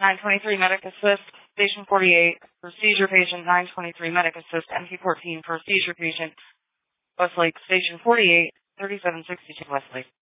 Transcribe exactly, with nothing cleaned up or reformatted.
nine twenty-three Medic Assist, Station forty-eight for seizure patient, nine twenty-three Medic Assist, M P fourteen for seizure patient, Westlake, Station forty-eight, thirty-seven sixty-two Westlake.